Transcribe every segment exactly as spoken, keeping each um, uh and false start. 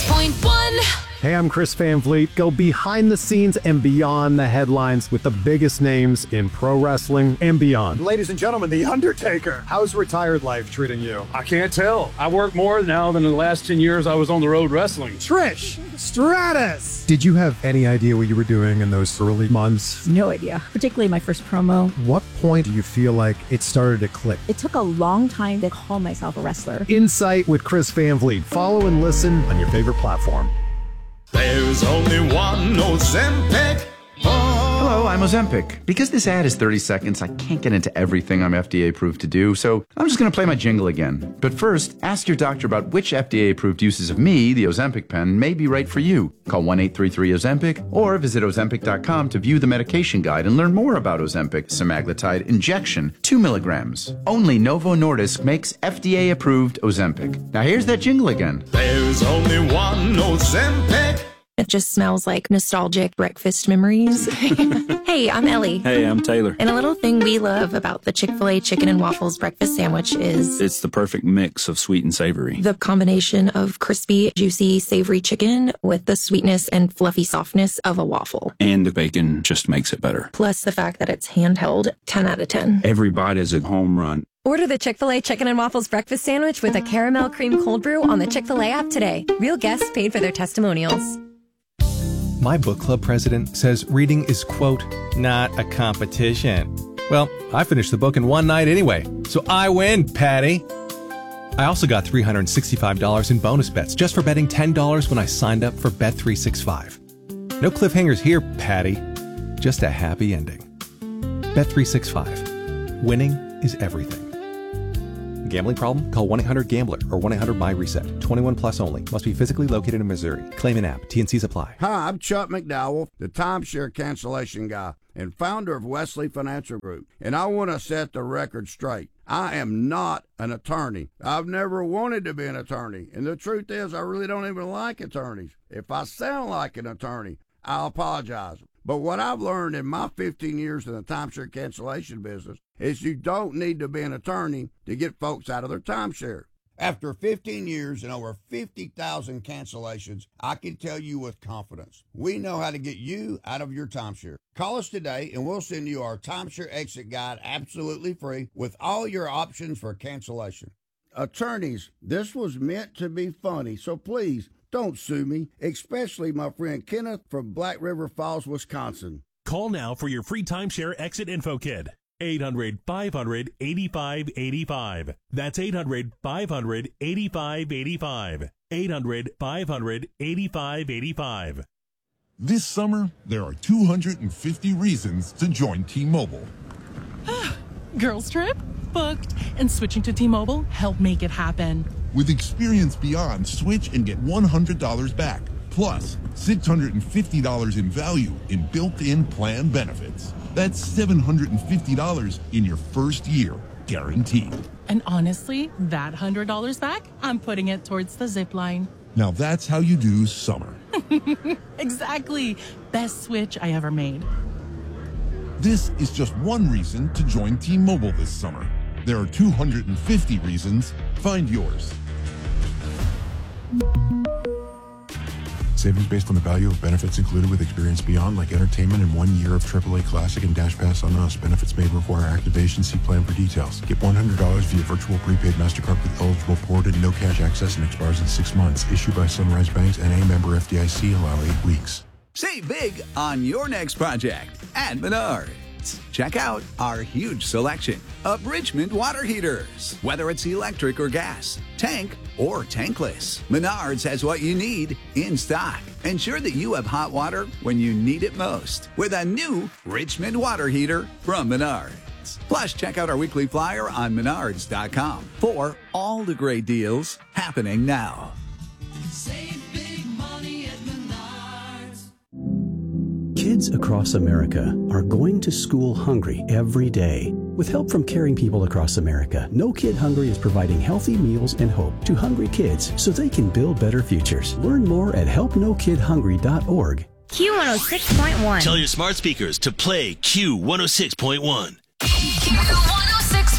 six point one. Hey, I'm Chris Van Vliet. Go behind the scenes and beyond the headlines with the biggest names in pro wrestling and beyond. Ladies and gentlemen, The Undertaker. How's retired life treating you? I can't tell. I work more now than in the last ten years I was on the road wrestling. Trish Stratus. Did you have any idea what you were doing in those early months? No idea, particularly my first promo. What point do you feel like it started to click? It took a long time to call myself a wrestler. Insight with Chris Van Vliet. Follow and listen on your favorite platform. There's only one Ozempic. Oh. Hello, I'm Ozempic. Because this ad is thirty seconds, I can't get into everything I'm F D A approved to do, so I'm just going to play my jingle again. But first, ask your doctor about which F D A approved uses of me, the Ozempic pen, may be right for you. Call one eight three three Ozempic or visit Ozempic dot com to view the medication guide and learn more about Ozempic semaglutide injection, two milligrams. Only Novo Nordisk makes F D A approved Ozempic. Now here's that jingle again. There's only one Ozempic. It just smells like nostalgic breakfast memories. Hey, I'm Ellie. Hey, I'm Taylor. And a little thing we love about the Chick-fil-A chicken and waffles breakfast sandwich is It's the perfect mix of sweet and savory. the combination of crispy, juicy, savory chicken with the sweetness and fluffy softness of a waffle. And the bacon just makes it better. Plus the fact that it's handheld, ten out of ten. Every bite is a home run. Order the Chick-fil-A Chicken and Waffles Breakfast Sandwich with a caramel cream cold brew on the Chick-fil-A app today. Real guests paid for their testimonials. My book club president says reading is, quote, not a competition. Well, I finished the book in one night anyway, so I win, Patty. I also got three hundred sixty-five dollars in bonus bets just for betting ten dollars when I signed up for Bet three sixty-five. No cliffhangers here, Patty. Just a happy ending. Bet three sixty-five. Winning is everything. Gambling problem? Call one eight hundred gambler or one eight hundred my reset. twenty-one plus only. Must be physically located in Missouri. Claim an app. T N Cs apply. Hi, I'm Chuck McDowell, the timeshare cancellation guy and founder of Wesley Financial Group. And I want to set the record straight. I am not an attorney. I've never wanted to be an attorney. And the truth is, I really don't even like attorneys. If I sound like an attorney, I'll apologize. But what I've learned in my fifteen years in the timeshare cancellation business is you don't need to be an attorney to get folks out of their timeshare. After fifteen years and over fifty thousand cancellations, I can tell you with confidence, we know how to get you out of your timeshare. Call us today and we'll send you our timeshare exit guide absolutely free with all your options for cancellation. Attorneys, this was meant to be funny, so please don't sue me, especially my friend Kenneth from Black River Falls, Wisconsin. Call now for your free timeshare exit info kit. eight hundred, five hundred, eighty-five eighty-five. That's eight hundred, five hundred, eighty-five eighty-five. eight hundred, five hundred, eighty-five eighty-five. This summer, there are two hundred fifty reasons to join T-Mobile. Girls trip? Booked. And switching to T-Mobile helped make it happen. With Experience Beyond, switch and get one hundred dollars back. Plus, six hundred fifty dollars in value in built-in plan benefits. That's seven hundred fifty dollars in your first year, guaranteed. And honestly, that one hundred dollars back, I'm putting it towards the zip line. Now that's how you do summer. Exactly. Best switch I ever made. This is just one reason to join T-Mobile this summer. There are two hundred fifty reasons. Find yours. Savings based on the value of benefits included with Experience Beyond, like entertainment and one year of triple A Classic and Dash Pass on us. Benefits may require activation. See plan for details. Get one hundred dollars via virtual prepaid MasterCard with eligible port and no cash access and expires in six months. Issued by Sunrise Banks and a member F D I C. Allow eight weeks. Save big on your next project at Menards. Check out our huge selection of Richmond water heaters. Whether it's electric or gas, tank or tankless, Menards has what you need in stock. Ensure that you have hot water when you need it most with a new Richmond water heater from Menards. Plus, check out our weekly flyer on menards dot com for all the great deals happening now. Save big money at Menards. Kids across America are going to school hungry every day. With help from caring people across America, No Kid Hungry is providing healthy meals and hope to hungry kids so they can build better futures. Learn more at help no kid hungry dot org. Q one oh six point one. Tell your smart speakers to play Q one oh six point one. Q one oh six point one.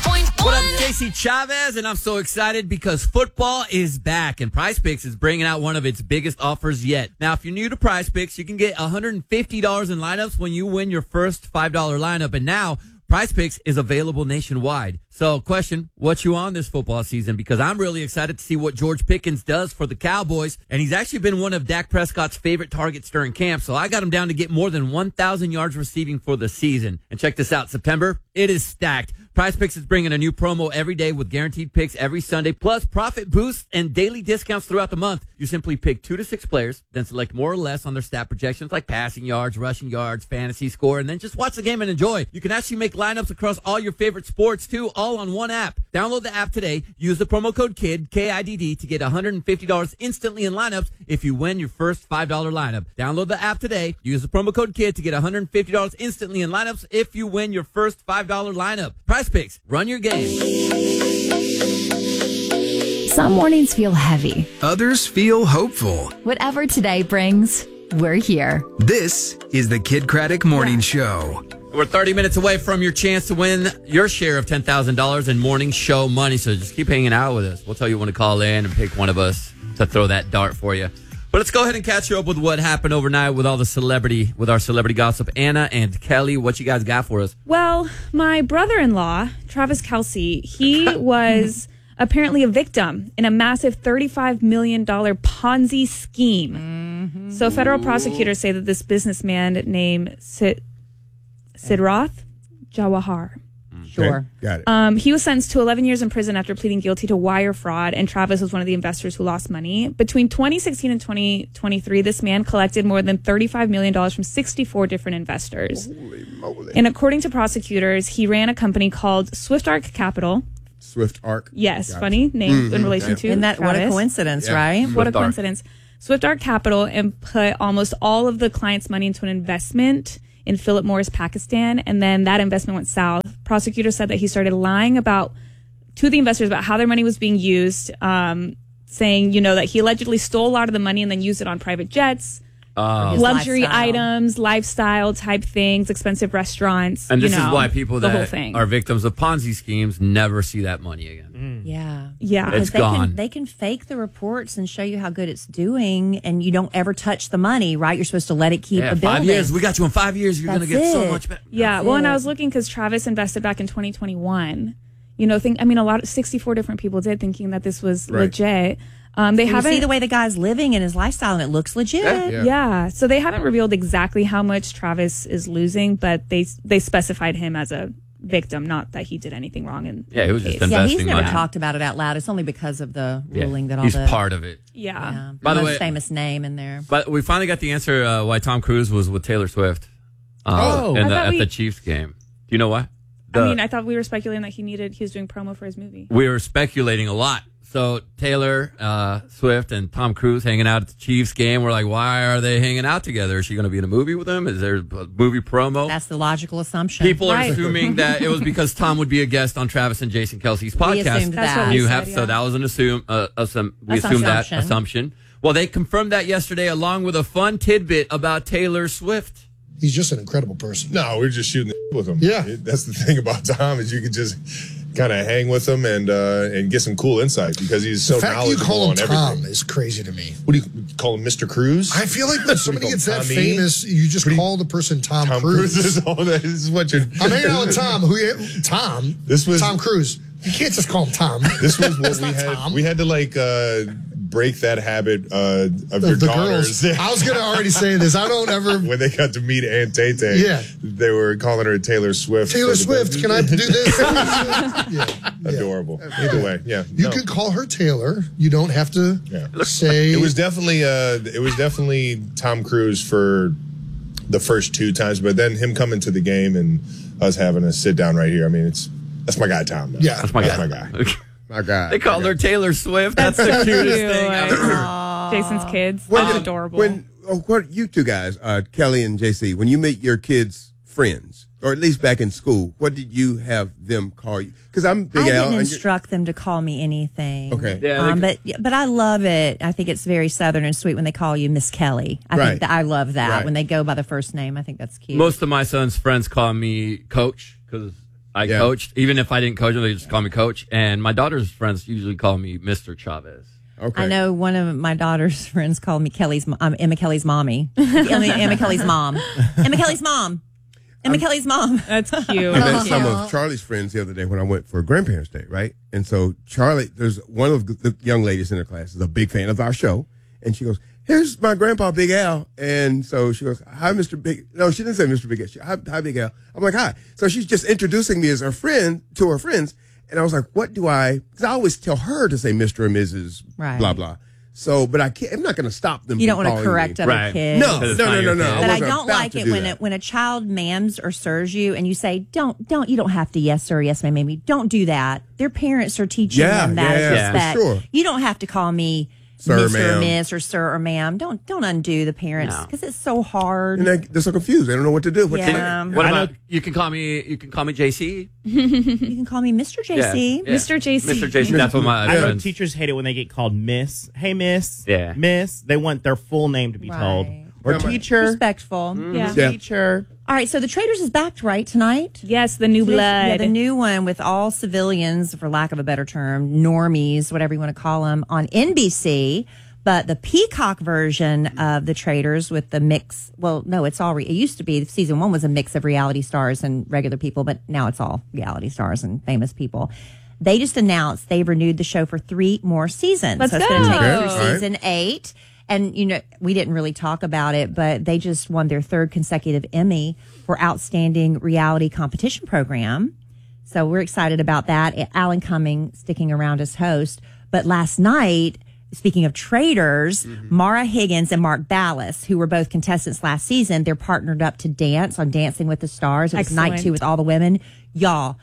What up, J C Chavez, and I'm so excited because football is back, and PrizePicks is bringing out one of its biggest offers yet. Now, if you're new to PrizePicks, you can get one hundred fifty dollars in lineups when you win your first five dollar lineup, and now PrizePicks is available nationwide. So, question, what you on this football season? Because I'm really excited to see what George Pickens does for the Cowboys, and he's actually been one of Dak Prescott's favorite targets during camp, so I got him down to get more than one thousand yards receiving for the season. And check this out, September, it is stacked. PrizePicks is bringing a new promo every day with guaranteed picks every Sunday, plus profit boosts and daily discounts throughout the month. You simply pick two to six players, then select more or less on their stat projections like passing yards, rushing yards, fantasy score, and then just watch the game and enjoy. You can actually make lineups across all your favorite sports, too, all on one app. Download the app today. Use the promo code KID, K I D D, to get one hundred fifty dollars instantly in lineups if you win your first five dollar lineup. Download the app today. Use the promo code KID to get one hundred fifty dollars instantly in lineups if you win your first five dollar lineup. PrizePicks, run your game. Some mornings feel heavy. Others feel hopeful. Whatever today brings, we're here. This is the Kid Craddock Morning Show. We're thirty minutes away from your chance to win your share of ten thousand dollars in morning show money, so just keep hanging out with us. We'll tell you when to call in and pick one of us to throw that dart for you. But let's go ahead and catch you up with what happened overnight with all the celebrity, with our celebrity gossip. Anna and Kelly, what you guys got for us? Well, my brother-in-law, Travis Kelce, he was apparently a victim in a massive thirty-five million dollars Ponzi scheme. Mm-hmm. So federal prosecutors say that this businessman named Sid, Siddharth Jawahar. Sure. Okay, got it. Um, he was sentenced to eleven years in prison after pleading guilty to wire fraud, and Travis was one of the investors who lost money. Between twenty sixteen and twenty twenty-three, this man collected more than thirty-five million dollars from sixty-four different investors. Holy moly. And according to prosecutors, he ran a company called Swift Arc Capital. Swift Arc. Yes, Gotcha. funny name Mm-hmm. in relation Yeah. to Isn't that what a Travis. coincidence, Yeah. right? What a Swift Arc. coincidence. Swift Arc Capital and put almost all of the client's money into an investment in Philip Morris, Pakistan, and then that investment went south. Prosecutors said that he started lying about to the investors about how their money was being used, um, saying, you know, that he allegedly stole a lot of the money and then used it on private jets, Uh, luxury lifestyle. items, lifestyle type things, expensive restaurants. and this you know, is why people the whole that thing. are victims of Ponzi schemes never see that money again. Yeah. Yeah. It's they gone. Can, they can fake the reports and show you how good it's doing, and you don't ever touch the money, right? You're supposed to let it keep Yeah, a building. five years. We got you in five years. You're going to That's get so it. much better. Yeah, That's well, and I it. was looking because Travis invested back in twenty twenty-one. You know, think I mean, a lot of sixty-four different people did, thinking that this was Right. legit. Um, they And you haven't see the way the guy's living and his lifestyle, and it looks legit. Yeah. yeah. Yeah. so they haven't revealed exactly how much Travis is losing, but they they specified him as a victim, not that he did anything wrong. In Yeah, it was just case. Yeah, he's investing never money. talked about it out loud. It's only because of the Yeah, ruling that all he's the part of it. Yeah. yeah, By the most way- famous name in there. But we finally got the answer uh, why Tom Cruise was with Taylor Swift uh, Oh. in I the, thought at we- the Chiefs game. Do you know why? I The- mean, I thought we were speculating that he needed he was doing promo for his movie. we were speculating a lot. So Taylor uh, Swift and Tom Cruise hanging out at the Chiefs game. We're like, why are they hanging out together? Is she going to be in a movie with him? Is there a movie promo? That's the logical assumption. People are Right. assuming that it was because Tom would be a guest on Travis and Jason Kelsey's We podcast. assumed That's that. what we You said, have yeah. so that was an assume uh, assum- we That's an assumed that assumption. assumption. Well, they confirmed that yesterday along with a fun tidbit about Taylor Swift. He's just an incredible person. No, we're just shooting the with him. Yeah. That's the thing about Tom is you can just kind of hang with him and uh, and get some cool insight because he's so the fact that you knowledgeable call him on everything. Tom is crazy to me. What do you call him, Mister Cruz? I feel like when somebody call gets that Tommy? famous, you just call the person Tom, Tom Cruise. Cruise is all that is what you're. I'm hanging out with Tom. Who? Tom. This was Tom Cruise. You can't just call him Tom. This was what That's we not had. Tom. We had to like uh, break that habit uh, of The, your the daughters. girls. I was gonna already say this. I don't ever. When they got to meet Aunt Tay Tay, Yeah. they were calling her Taylor Swift. Taylor So the- Swift. Can I do this? yeah. Adorable. Either way, yeah. You no. can call her Taylor. You don't have to say. It was definitely uh, it was definitely Tom Cruise for the first two times, but then him coming to the game and us having a sit down right here. I mean, it's that's my guy, Tom. Now. Yeah, That's my that's guy. my guy. My guy. They called my her guy. Taylor Swift. That's, That's the so cutest cute. thing ever. Jason's kids. When- That's adorable. When oh, what you two guys, uh, Kelly and J C, when you meet your kids' friends, or at least back in school, what did you have them call you? Because I'm Big I Al. didn't and you're- instruct them to call me anything. Okay. Yeah, um, they- but but I love it. I think it's very Southern and sweet when they call you Miss Kelly. I Right. think that I love that Right. when they go by the first name. I think that's cute. Most of my son's friends call me Coach because I Yeah. coached. Even if I didn't coach them, they just call me coach. And my daughter's friends usually call me Mister Chavez. Okay. I know one of my daughter's friends called me Kelly's, um, Emma Kelly's mommy. I mean, Emma Kelly's mom. Emma Kelly's mom. Emma Kelly's mom. That's cute. I met some of Charlie's friends the other day when I went for Grandparents' Day, right? And so Charlie, there's one of the young ladies in her class is a big fan of our show, and she goes, "Here's my grandpa, Big Al." And so she goes, "Hi, Mister Big." No, she didn't say Mister Big Al. She, hi, hi, Big Al. I'm like, "Hi." So she's just introducing me as her friend to her friends, and I was like, "What do I?" Because I always tell her to say Mister or Missus Right. Blah blah. So, but I can't. I'm not going to stop them. You don't from want to calling correct me. other Right. kids. No, no, no, no, no. But I wasn't don't about like to it do when that. it, when a child mams or stirs you and you say, "Don't, don't, you don't have to yes sir, yes ma'am, maybe." Don't do that. Their parents are teaching Yeah, them that yeah, as yeah, for respect. sure. You don't have to call me Sir, Mister or ma'am. Miss or Sir or Ma'am. Don't, don't undo the parents because it's so hard. And they, they're so confused. They don't know what to do. What to Yeah. say. What about you can call me? You can call me J C. You can call me Mister J C. Yeah, yeah. Mister J C. Mister J C. That's what my I know friends. teachers hate it when they get called Miss. Hey, Miss. Yeah. Miss. They want their full name to be Right. told. Or Yeah, teacher. Respectful. Yeah. Yeah. Teacher. All right, so the Traders is backed right tonight. Yes, the new blood. Yeah, the new one with all civilians, for lack of a better term, normies, whatever you want to call them, on N B C. But the Peacock version of the Traders with the mix, well, no, it's all, re- it used to be, season one was a mix of reality stars and regular people, but now it's all reality stars and famous people. They just announced they've renewed the show for three more seasons. Let's so it's going to go. take us Okay, through all right. season eight. And, you know, we didn't really talk about it, but they just won their third consecutive Emmy for Outstanding Reality Competition Program. So we're excited about that. Alan Cumming sticking around as host. But last night, speaking of traders, Mara Higgins and Mark Ballas, who were both contestants last season, they're partnered up to dance on Dancing with the Stars. It was night Excellent. two with all the women. Y'all,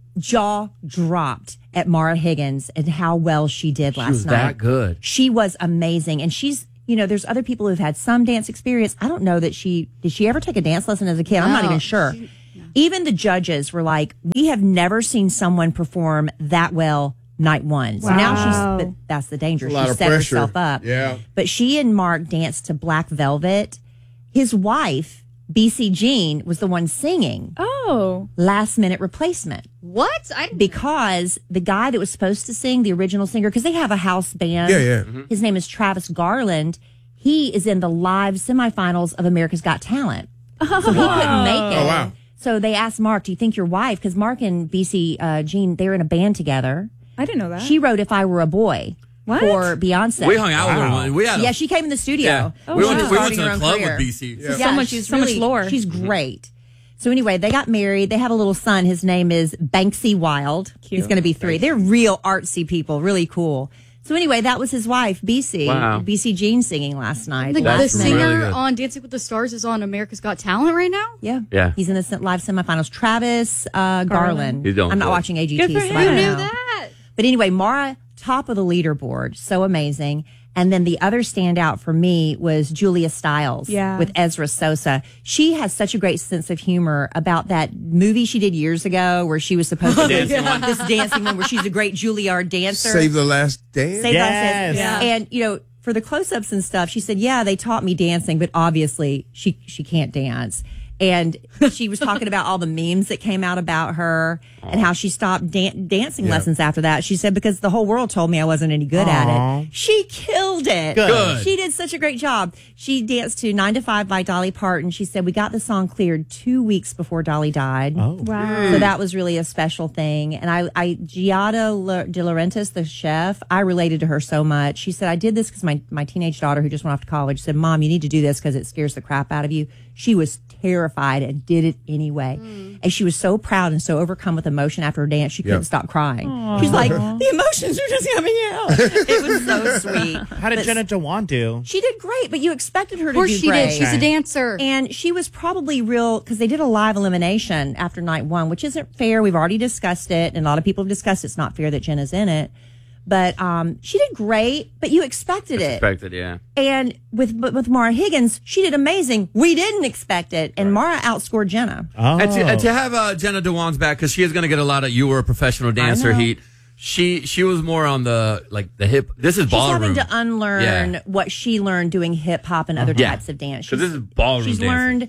jaw dropped at Mara Higgins and how well she did last was night. that good. She was amazing. And she's, you know, there's other people who've had some dance experience. I don't know that she, did she ever take a dance lesson as a kid? I'm not No, even sure. she- Even the judges were like, we have never seen someone perform that well night one. So now Wow. she's, but that's the danger. It's a She lot of set pressure. herself up. Yeah. But she and Mark danced to Black Velvet. His wife, B C Jean, was the one singing. Oh. Last minute replacement. What? I Because the guy that was supposed to sing, the original singer, because they have a house band. Yeah, yeah. Mm-hmm. His name is Travis Garland. He is in the live semifinals of America's Got Talent. So he couldn't make it. Oh, wow. So they asked Mark, do you think your wife, because Mark and B C uh, Jean, they're in a band together. I didn't know that. She wrote If I Were a Boy What? for Beyonce. We hung out with her. one- We had a, Yeah, she came in the studio. Yeah. Oh, we went, wow. we went Starting to her the own club career. with B C. Yeah. So much- she's so much really- lore. She's great. So anyway, they got married. They have a little son. His name is Banksy Wild. Cute. He's going to be three. They're real artsy people, really cool. So anyway, that was his wife, B C. Wow. B C Jean singing last night. The, the That's singer really good. on Dancing with the Stars is on America's Got Talent right now. Yeah. Yeah. He's in the se- live semifinals. Travis uh, Garland. He's doing I'm not good. watching A G Good T. for so him. I don't Who knew know. that? But anyway, Mara, top of the leaderboard. So amazing. And then the other standout for me was Julia Stiles Yeah. with Ezra Sosa. She has such a great sense of humor about that movie she did years ago where she was supposed to be Dancing one. this dancing one where she's a great Juilliard dancer. Save the Last Dance. Save the Last Yes. Dance. Yeah. And, you know, for the close-ups and stuff, she said, yeah, they taught me dancing, but obviously she, she can't dance. And she was talking about all the memes that came out about her and how she stopped dan- dancing Yeah. lessons after that. She said, because the whole world told me I wasn't any good at Aw. it. She killed it. Good. She did such a great job. She danced to Nine to Five by Dolly Parton. She said, we got the song cleared two weeks before Dolly died. Oh. Wow. So that was really a special thing. And I, I Giada La- De Laurentiis, the chef, I related to her so much. She said, I did this because my, my teenage daughter who just went off to college said, Mom, you need to do this because it scares the crap out of you. She was terrified and did it anyway. And she was so proud and so overcome with emotion after her dance, she couldn't Yep. stop crying. She's like, the emotions are just coming out. It was so sweet. How did But Jenna Dewan do? She did great, but you expected her Of to course do she great. did. She's a dancer. And she was probably real because they did a live elimination after night one, which isn't fair. We've already discussed it, and a lot of people have discussed it's not fair that Jenna's in it. But um, she did great, but you expected it. Expected, yeah. And with but with Mara Higgins, she did amazing. We didn't expect it, and Mara outscored Jenna. Oh. And, to, and to have uh, Jenna Dewan's back, because she is going to get a lot of you were a professional dancer know. heat. She she was more on the, like, the hip. This is She's ballroom. having to unlearn Yeah. what she learned doing hip hop and other Yeah. types of dance. 'Cause She's- this is ballroom She's dancing. learned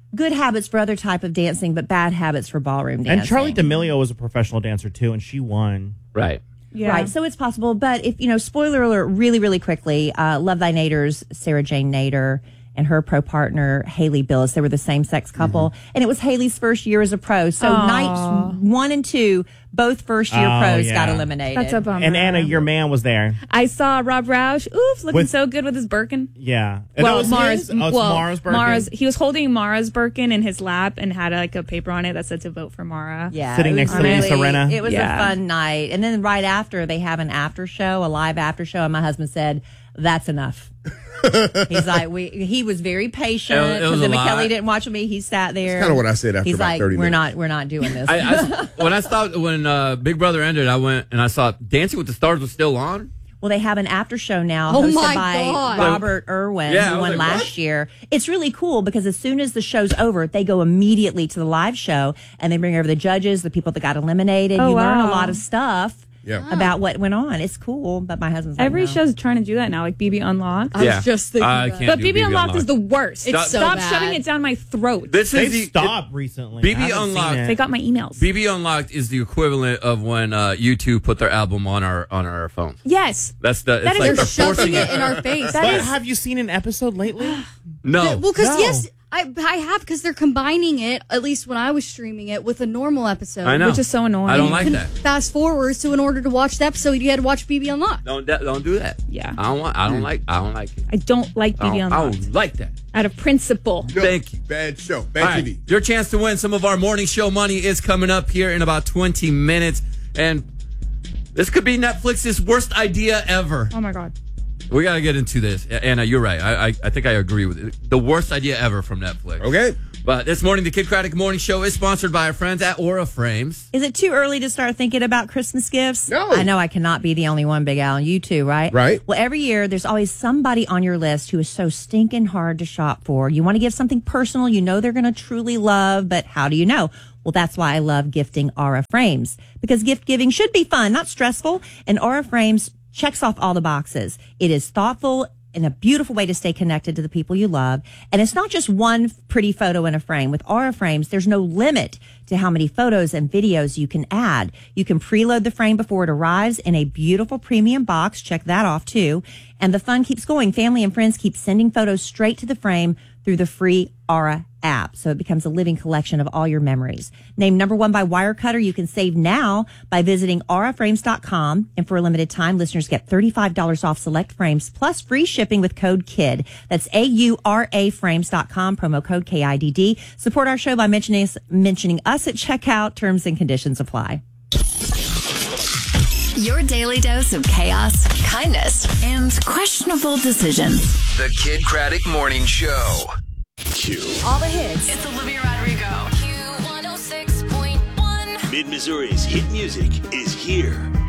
good habits for other type of dancing, but bad habits for ballroom dancing. And Charlie D'Amelio was a professional dancer too, and she won. Right. Yeah. Right. So it's possible. But if, you know, spoiler alert, really, really quickly, uh, Love Thy Nader's Sarah Jane Nader and her pro partner, Haley Billis, they were the same sex couple. Mm-hmm. And it was Haley's first year as a pro. So Aww. nights one and two, both first year Oh, pros yeah. got eliminated. That's a bummer. And Anna, your man was there. I saw Rob Roush. Oof, looking With- so good with his Birkin. Yeah. And that Well, was Mara's, his? Oh, it's well, Mara's Birkin? Mara's, he was holding Mara's Birkin in his lap and had like a paper on it that said to vote for Mara. Yeah, Sitting it next was to Lisa really- Rinna. It was Yeah. a fun night. And then right after, they have an after show, a live after show. And my husband said, that's enough. He's like, we. He was very patient It was- it was because a then lot. McKelly didn't watch me. He sat there. That's kinda what I said after He's about like, thirty we're minutes. not, we're not doing this. I, I, when I stopped, when uh, Big Brother ended, I went and I saw Dancing with the Stars was still on. Well, they have an after show now Oh hosted my by God. Robert Irwin, Yeah, I who was won like, last what? year. It's really cool because as soon as the show's over, they go immediately to the live show and they bring over the judges, the people that got eliminated. Oh, you learn a wow. lot of stuff Yeah. about what went on. It's cool, but my husband's like, Every no. show's trying to do that now, like B B Unlocked. I Yeah. was just thinking I that. can't But do B B B B Unlocked is Unlocked. the worst. Stop- Stop so shoving bad. it down my throat. This They is the stopped recently. B B I haven't Unlocked. seen it. They got my emails. B B Unlocked is the equivalent of when uh, U two put their album on our on our phone. Yes. That's the. It's That is- like They're they're shoving forcing it it. in our face. That But is- have you seen an episode lately? No. Well, because No. yes, I I have because they're combining it. At least when I was streaming it with a normal episode. I know. Which is so annoying. I don't You like can that. Fast forward, so in order to watch the episode, you had to watch B B Unlocked. Don't da- don't do that. Yeah. I don't want. I don't like. I don't like it. I don't like I B B don't, I Unlocked. don't like that. Out of principle. No, Thank you. Bad show. Bad All right, T V. your chance to win some of our morning show money is coming up here in about twenty minutes, and this could be Netflix's worst idea ever. Oh my God. We got to get into this. Anna, you're right. I, I I think I agree with it. The worst idea ever from Netflix. Okay. But this morning, the Kid Craddock Morning Show is sponsored by our friends at Aura Frames. Is it too early to start thinking about Christmas gifts? No. I know I cannot be the only one, Big Al, and you too, right? Right. Well, every year there's always somebody on your list who is so stinking hard to shop for. You want to give something personal you know they're going to truly love, but how do you know? Well, that's why I love gifting Aura Frames, because gift giving should be fun, not stressful, and Aura Frames checks off all the boxes. It is thoughtful and a beautiful way to stay connected to the people you love. And it's not just one pretty photo in a frame. With Aura Frames, there's no limit to how many photos and videos you can add. You can preload the frame before it arrives in a beautiful premium box. Check that off too. And the fun keeps going. Family and friends keep sending photos straight to the frame through the free Aura app. So it becomes a living collection of all your memories. Named number one by Wirecutter, you can save now by visiting aura frames dot com. And for a limited time, listeners get thirty-five dollars off select frames plus free shipping with code KID. That's A U R A frames dot com, promo code K I D D. Support our show by mentioning us, mentioning us at checkout. Terms and conditions apply. Your daily dose of chaos, kindness, and questionable decisions. The Kid Craddock Morning Show. Q. All the hits. It's Olivia Rodrigo. Q one oh six point one. Mid Missouri's hit music is here.